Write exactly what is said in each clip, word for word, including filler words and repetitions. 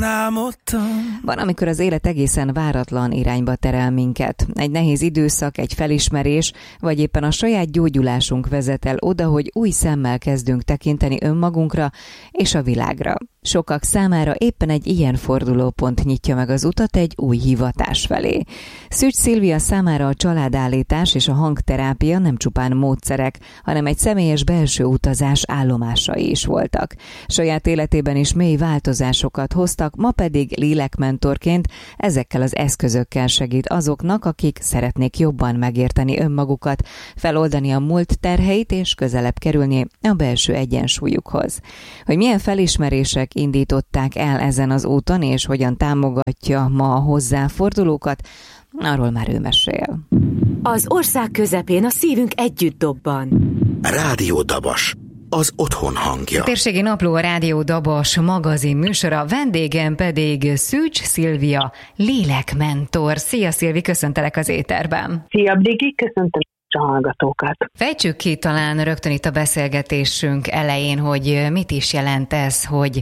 álmodtam. Van, amikor az élet egészen váratlan irányba terel minket. Egy nehéz időszak, egy felismerés, vagy éppen a saját gyógyulásunk vezet el oda, hogy új szemmel kezdünk tekinteni önmagunkra és a világra. Sokak számára éppen egy ilyen fordulópont nyitja meg az utat egy új hivatás felé. Szűcs Szilvia számára a családállítás és a hangterápia nem csupán módszerek, hanem egy személyes belső utazás állomásai is voltak. Saját életében is mély változásokat hoztak, ma pedig lélekmentorként ezekkel az eszközökkel segít azoknak, akik szeretnék jobban megérteni önmagukat, feloldani a múlt terheit és közelebb kerülni a belső egyensúlyukhoz. Hogy milyen felismerések indították el ezen az úton, és hogyan támogatja ma a hozzáfordulókat, arról már ő mesél. Az ország közepén a szívünk együtt dobban. Rádió Dabas, az otthon hangja. A Térségi Napló a Rádió Dabas magazin műsora, vendégem pedig Szűcs Szilvia, lélekmentor. Szia Szilvi, köszöntelek az éterben. Szia Brigi, köszöntöm a hallgatókat. Fejtsük ki talán rögtön itt a beszélgetésünk elején, hogy mit is jelent ez, hogy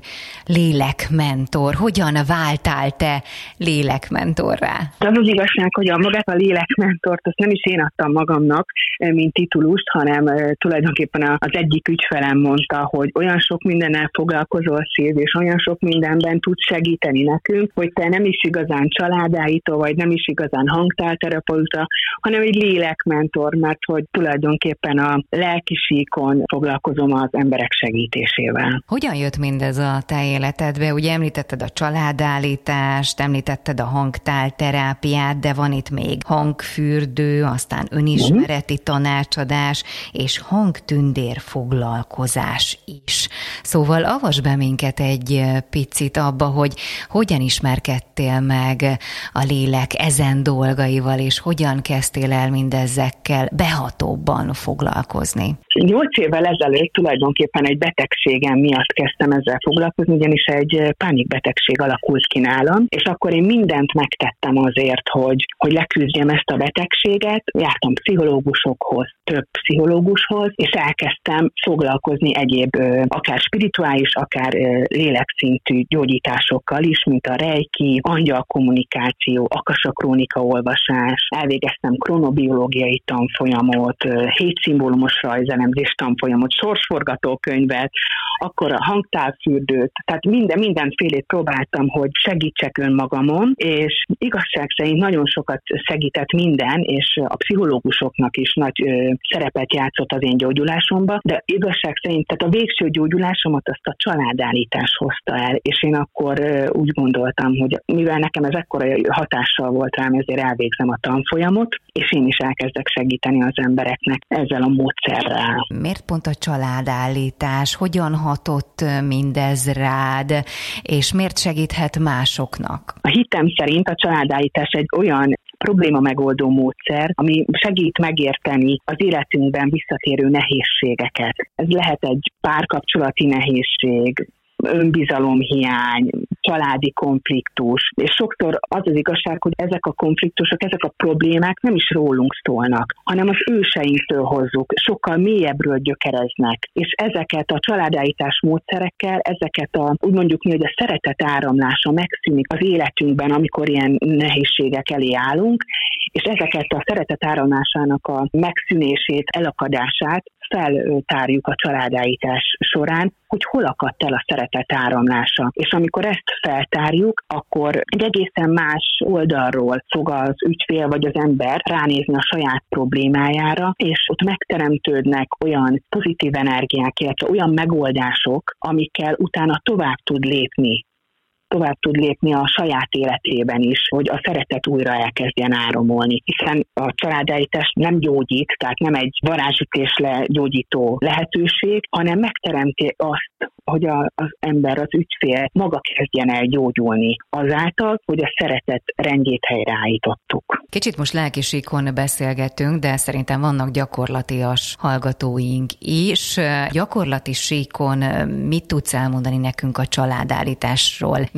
lélekmentor. Hogyan váltál te lélekmentorrá? Az az igazság, hogy a magát a lélekmentort azt nem is én adtam magamnak, mint titulust, hanem tulajdonképpen az egyik ügyfelem mondta, hogy olyan sok mindennel foglalkozol, Szilvi, és olyan sok mindenben tudsz segíteni nekünk, hogy te nem is igazán családállító, vagy nem is igazán hangtálterapeuta, hanem egy lélekmentor, mert hogy tulajdonképpen a lelki síkon foglalkozom az emberek segítésével. Hogyan jött mindez a te életedbe? Ugye említetted a családállítást, említetted a hangtálterápiát, de van itt még hangfürdő, aztán önismereti tanácsadás és hangtündér foglalkozás is. Szóval avasd be minket egy picit abba, hogy hogyan ismerkedtél meg a lélek ezen dolgaival, és hogyan kezdtél el mindezekkel behatóbban foglalkozni. Nyolc évvel ezelőtt tulajdonképpen egy betegségem miatt kezdtem ezzel foglalkozni, ugyanis egy pánikbetegség alakult ki nálam, és akkor én mindent megtettem azért, hogy, hogy leküzdjem ezt a betegséget. Jártam pszichológusokhoz, több pszichológushoz, és elkezdtem foglalkozni egyéb akár spirituális, akár lélekszintű gyógyításszokkal is, mint a reiki, angyalkommunikáció, akasakrónika olvasás, elvégeztem kronobiológiai tanfolyamot, hétszimbólumos rajzelemzés tanfolyamot, sorsforgatókönyvet, akkor a hangtálfürdőt, tehát minden, mindenfélét próbáltam, hogy segítsek önmagamon, és igazság szerint nagyon sokat segített minden, és a pszichológusoknak is nagy ö, szerepet játszott az én gyógyulásomba, de igazság szerint tehát a végső gyógyulásomat azt a családállítás hozta el, és én akkor ö, úgy gondoltam, hogy mivel nekem ez ekkora hatással volt rám, ezért elvégzem a tanfolyamot, és én is elkezdek segíteni az embereknek ezzel a módszerrel. Miért pont a családállítás? Hogyan hatott mindez rád, és miért segíthet másoknak? A hitem szerint a családállítás egy olyan probléma megoldó módszer, ami segít megérteni az életünkben visszatérő nehézségeket. Ez lehet egy párkapcsolati nehézség, önbizalomhiány, családi konfliktus, és sokszor az az igazság, hogy ezek a konfliktusok, ezek a problémák nem is rólunk szólnak, hanem az őseinktől hozzuk, sokkal mélyebbről gyökereznek, és ezeket a családállítás módszerekkel, ezeket a, úgy mondjuk mi, hogy a szeretet áramlása megszűnik az életünkben, amikor ilyen nehézségek elé állunk, és ezeket a szeretet áramlásának a megszűnését, elakadását feltárjuk a családállítás során, hogy hol akadt el a szeretet áramlása. És amikor ezt feltárjuk, akkor egy egészen más oldalról fog az ügyfél vagy az ember ránézni a saját problémájára, és ott megteremtődnek olyan pozitív energiák, illetve olyan megoldások, amikkel utána tovább tud lépni. tovább tud lépni a saját életében is, hogy a szeretet újra elkezdjen áramolni. Hiszen a családállítás nem gyógyít, tehát nem egy varázsütésre gyógyító lehetőség, hanem megteremti azt, hogy a, az ember, az ügyfél maga kezdjen el gyógyulni azáltal, hogy a szeretet rendjét helyreállítottuk. Kicsit most lelkisíkon beszélgetünk, de szerintem vannak gyakorlatias hallgatóink is. Gyakorlati síkon mit tudsz elmondani nekünk a családállításról?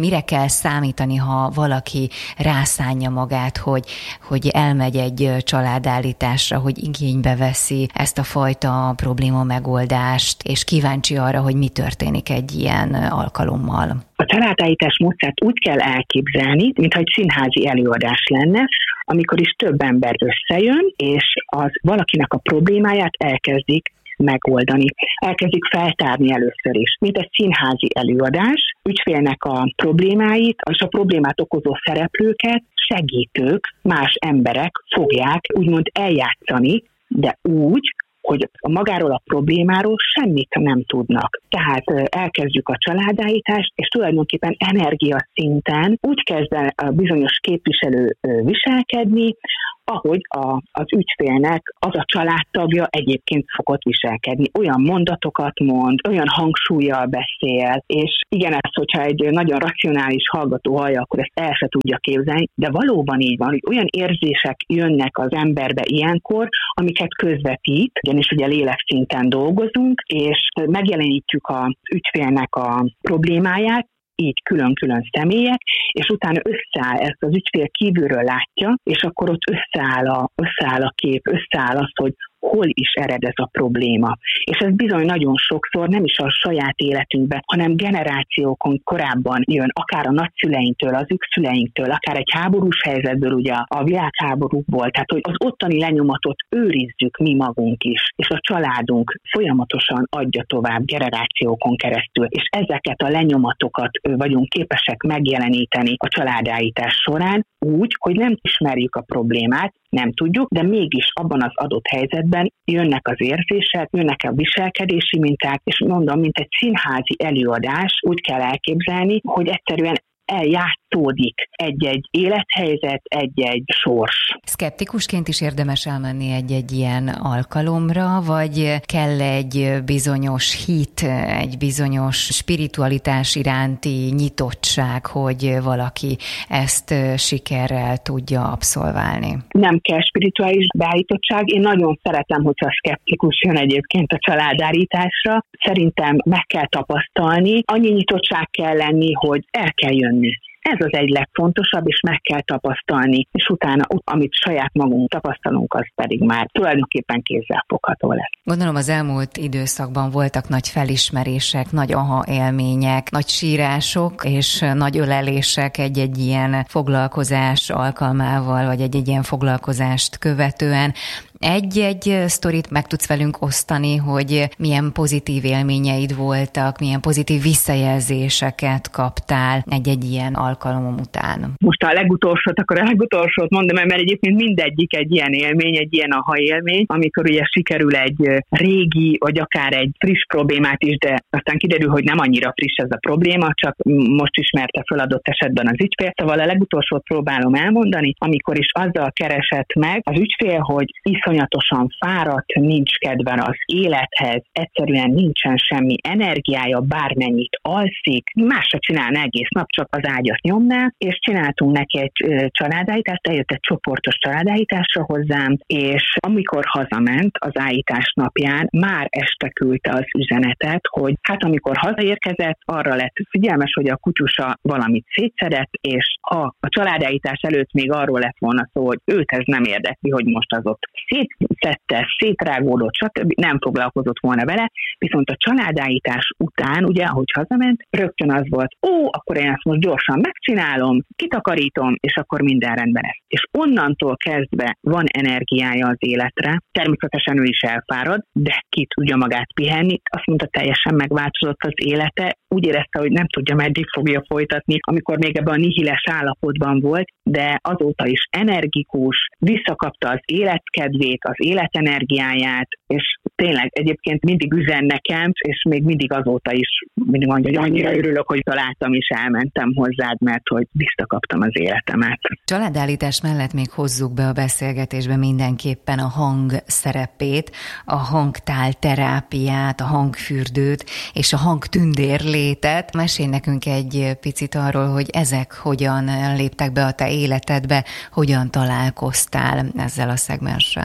mire kell számítani, ha valaki rászánja magát, hogy, hogy elmegy egy családállításra, hogy igénybe veszi ezt a fajta probléma megoldást, és kíváncsi arra, hogy mi történik egy ilyen alkalommal. A családállítás módszert úgy kell elképzelni, mintha egy színházi előadás lenne, amikor is több ember összejön, és az valakinek a problémáját elkezdik megoldani. Elkezdik feltárni először is. Mint egy színházi előadás, ügyfélnek a problémáit, és a problémát okozó szereplőket segítők, más emberek fogják úgymond eljátszani, de úgy, hogy a magáról a problémáról semmit nem tudnak. Tehát elkezdjük a családállítást, és tulajdonképpen energiaszinten úgy kezd a bizonyos képviselő viselkedni, ahogy a, az ügyfélnek az a családtagja egyébként szokott viselkedni. Olyan mondatokat mond, olyan hangsúllyal beszél, és igen, ezt, hogyha egy nagyon racionális hallgató hallja, akkor ezt el se tudja képzelni, de valóban így van, hogy olyan érzések jönnek az emberbe ilyenkor, amiket közvetít, ugyanis ugye lélekszinten dolgozunk, és megjelenítjük az ügyfélnek a problémáját, így külön-külön személyek, és utána összeáll, ezt az ügyfél kívülről látja, és akkor ott összeáll a, összeáll a kép, összeáll az, hogy hol is ered ez a probléma. És ez bizony nagyon sokszor nem is a saját életünkben, hanem generációkon korábban jön, akár a nagyszüleinktől, az ükszüleinktől, akár egy háborús helyzetből, ugye a világháborúkból, tehát hogy az ottani lenyomatot őrizzük mi magunk is, és a családunk folyamatosan adja tovább generációkon keresztül, és ezeket a lenyomatokat vagyunk képesek megjeleníteni a családállítás során úgy, hogy nem ismerjük a problémát, nem tudjuk, de mégis abban az adott helyzetben jönnek az érzések, jönnek a viselkedési minták, és mondom, mint egy színházi előadás, úgy kell elképzelni, hogy egyszerűen eljátszódik egy-egy élethelyzet, egy-egy sors. Szkeptikusként is érdemes elmenni egy-egy ilyen alkalomra, vagy kell egy bizonyos hit, egy bizonyos spiritualitás iránti nyitottság, hogy valaki ezt sikerrel tudja abszolválni? Nem kell spirituális beállítottság. Én nagyon szeretem, hogyha szkeptikus jön egyébként a családállításra. Szerintem meg kell tapasztalni. Annyi nyitottság kell lenni, hogy el kell jönni. Ez az egy legfontosabb, és meg kell tapasztalni, és utána, amit saját magunk tapasztalunk, az pedig már tulajdonképpen kézzelfogható lesz. Gondolom az elmúlt időszakban voltak nagy felismerések, nagy aha élmények, nagy sírások és nagy ölelések egy-egy ilyen foglalkozás alkalmával, vagy egy-egy ilyen foglalkozást követően. Egy-egy sztorit meg tudsz velünk osztani, hogy milyen pozitív élményeid voltak, milyen pozitív visszajelzéseket kaptál egy-egy ilyen alkalom után? Most a legutolsót, akkor a legutolsót mondom, mert egyébként mindegyik egy ilyen élmény, egy ilyen aha élmény, amikor ugye sikerül egy régi, vagy akár egy friss problémát is, de aztán kiderül, hogy nem annyira friss ez a probléma, csak most ismerte föl adott esetben az ügyfél. Szóval a legutolsót próbálom elmondani, amikor is azzal keresett meg az ügyfél, hogy iszonyatosan fáradt, nincs kedve az élethez, egyszerűen nincsen semmi energiája, bármennyit alszik, más se csinálna egész nap, csak az ágyat nyomná, és csináltunk neki egy családállítást, eljött egy csoportos családállításra hozzám, és amikor hazament az állítás napján, már este küldte az üzenetet, hogy hát amikor hazaérkezett, arra lett figyelmes, hogy a kutyusa valamit szétszedett, és ha a családállítás előtt még arról lett volna szó, hogy őt ez nem érdekli, hogy most az ott szétszette, szétrágódott, stb. Nem foglalkozott volna vele, viszont a családállítás után, ugye, ahogy hazament, rögtön az volt, ó, akkor én ezt most gyorsan megcsinálom, kitakarítom, és akkor minden rendben lesz. És onnantól kezdve van energiája az életre, természetesen ő is elfárad, de ki tudja magát pihenni, azt mondta, teljesen megváltozott az élete, úgy érezte, hogy nem tudja, meddig fogja folytatni, amikor még ebben a nihiles állapotban volt, de azóta is energikus, visszakapta az életkedvét, az életenergiáját, és tényleg egyébként mindig üzen nekem, és még mindig azóta is mindig mondja, hogy annyira örülök, hogy találtam és elmentem hozzád, mert hogy visszakaptam az életemet. Családállítás mellett még hozzuk be a beszélgetésbe mindenképpen a hang szerepét, a hangtálterápiát, a hangfürdőt és a hangtündérlétet. Mesélj nekünk egy picit arról, hogy ezek hogyan léptek be a te életedbe, hogyan találkoztál ezzel a szegmenssel.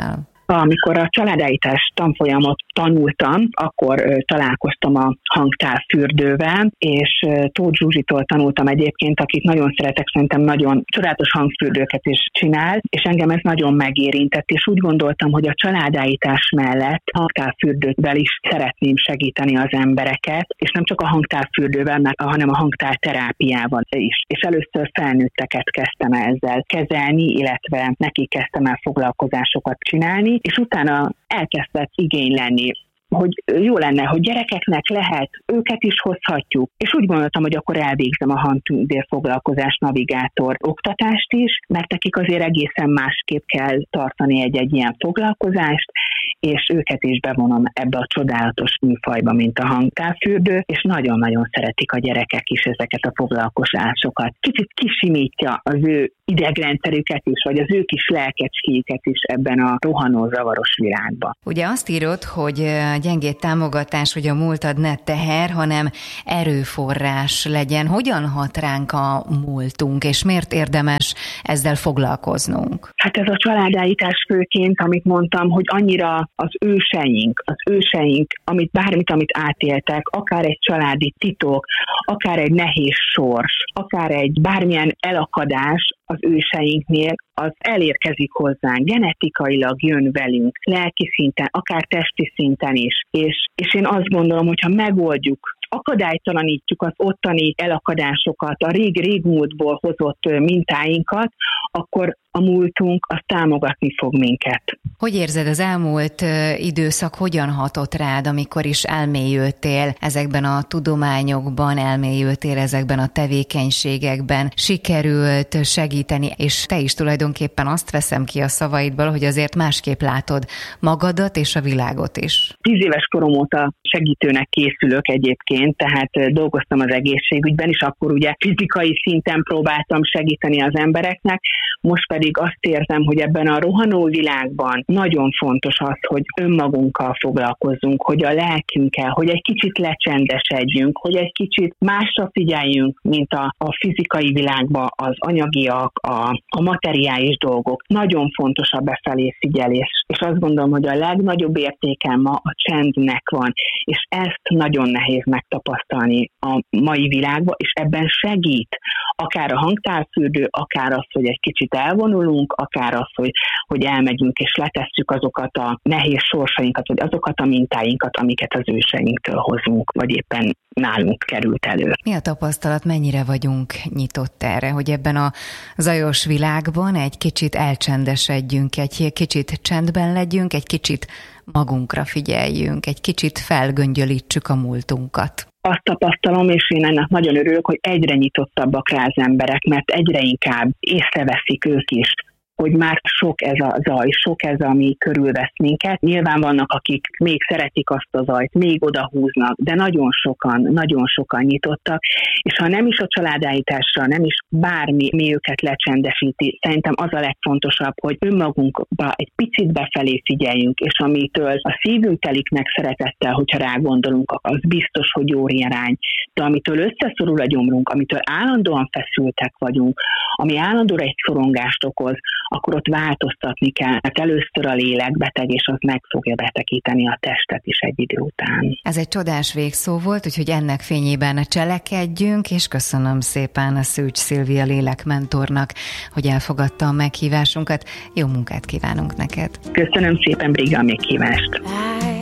Amikor a családállítás tanfolyamot tanultam, akkor ö, találkoztam a hangtávfürdővel, és ö, Tóth Zsuzsitól tanultam egyébként, akit nagyon szeretek, szerintem nagyon csodálatos hangfürdőket is csinál, és engem ez nagyon megérintett, és úgy gondoltam, hogy a családállítás mellett hangtávfürdővel is szeretném segíteni az embereket, és nem csak a hangtávfürdővel, hanem a hangtávterápiával is. És először felnőtteket kezdtem ezzel kezelni, illetve neki kezdtem el foglalkozásokat csinálni, és utána elkezdett igény lenni, hogy jó lenne, hogy gyerekeknek lehet, őket is hozhatjuk. És úgy gondoltam, hogy akkor elvégzem a hangtérfoglalkozás navigátor oktatást is, mert nekik azért egészen másképp kell tartani egy-egy ilyen foglalkozást, és őket is bevonom ebbe a csodálatos műfajba, mint a hangtávfürdő, és nagyon-nagyon szeretik a gyerekek is ezeket a foglalkozásokat. Kicsit kisimítja az ő idegrendszerüket is, vagy az ő kis lelkecskéjüket is ebben a rohanó, zavaros világban. Ugye azt írod, hogy gyengéd támogatás, hogy a múltad ne teher, hanem erőforrás legyen. Hogyan hat ránk a múltunk, és miért érdemes ezzel foglalkoznunk? Hát ez a családállítás főként, amit mondtam, hogy annyira az őseink, az őseink, amit bármit, amit átéltek, akár egy családi titok, akár egy nehéz sors, akár egy bármilyen elakadás az őseinknél, az elérkezik hozzánk, genetikailag jön velünk, lelki szinten, akár testi szinten is. És, és én azt gondolom, hogyha megoldjuk, akadálytalanítjuk az ottani elakadásokat, a rég-régmúltból hozott mintáinkat, akkor a múltunk az támogatni fog minket. Hogy érzed, az elmúlt időszak hogyan hatott rád, amikor is elmélyültél ezekben a tudományokban, elmélyültél ezekben a tevékenységekben, sikerült segíteni, és te is tulajdonképpen azt veszem ki a szavaidból, hogy azért másképp látod magadat és a világot is. Tíz éves korom óta segítőnek készülök egyébként, tehát dolgoztam az egészségügyben, és akkor ugye fizikai szinten próbáltam segíteni az embereknek, most pedig azt érzem, hogy ebben a rohanó világban nagyon fontos az, hogy önmagunkkal foglalkozzunk, hogy a lelkünkkel, hogy egy kicsit lecsendesedjünk, hogy egy kicsit másra figyeljünk, mint a, a fizikai világban az anyagiak, a, a materiális dolgok. Nagyon fontos a befelé figyelés, és azt gondolom, hogy a legnagyobb értéken ma a csendnek van, és ezt nagyon nehéz megtapasztalni a mai világban, és ebben segít akár a hangtávfürdő, akár az, hogy egy kicsit elvonulunk, akár az, hogy, hogy elmegyünk és letesszük azokat a nehéz sorsainkat, vagy azokat a mintáinkat, amiket az őseinktől hozunk, vagy éppen nálunk került elő. Mi a tapasztalat, mennyire vagyunk nyitott erre, hogy ebben a zajos világban egy kicsit elcsendesedjünk, egy kicsit csendben legyünk, egy kicsit magunkra figyeljünk, egy kicsit felgöngyölítsük a múltunkat? Azt tapasztalom, és én ennek nagyon örülök, hogy egyre nyitottabbak rá az emberek, mert egyre inkább észreveszik ők is, hogy már sok ez a zaj, sok ez, ami körülvesz minket. Nyilván vannak, akik még szeretik azt a zajt, még odahúznak, de nagyon sokan, nagyon sokan nyitottak, és ha nem is a családállításra, nem is bármi, mi őket lecsendesíti, szerintem az a legfontosabb, hogy önmagunkba egy picit befelé figyeljünk, és amitől a szívünk telik meg szeretettel, hogyha rágondolunk, az biztos, hogy jó irány, de amitől összeszorul a gyomrunk, amitől állandóan feszültek vagyunk, ami állandóan egy szorongást okoz, akkor ott változtatni kell, mert először a lélek beteg, és az meg fogja betegíteni a testet is egy idő után. Ez egy csodás végszó volt, úgyhogy ennek fényében cselekedjünk, és köszönöm szépen a Szűcs Szilvia lélekmentornak, hogy elfogadta a meghívásunkat. Jó munkát kívánunk neked! Köszönöm szépen, Briga, a meghívást!